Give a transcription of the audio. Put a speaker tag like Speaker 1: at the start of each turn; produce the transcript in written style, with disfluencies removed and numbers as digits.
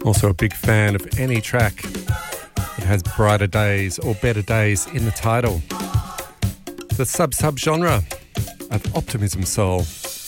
Speaker 1: Also a big fan of any track that has brighter days or better days in the title. The sub-genre of optimism soul.